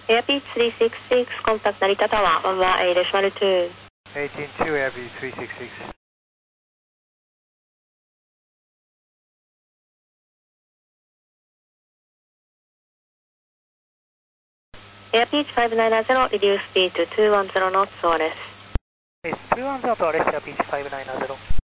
Airpeach 366, contact Narita Tower, 118.2. 182 Airpeach 366. Airpeach 590, reduce speed to 210 knots, ORS. It's 210 ORS, Airpeach 590.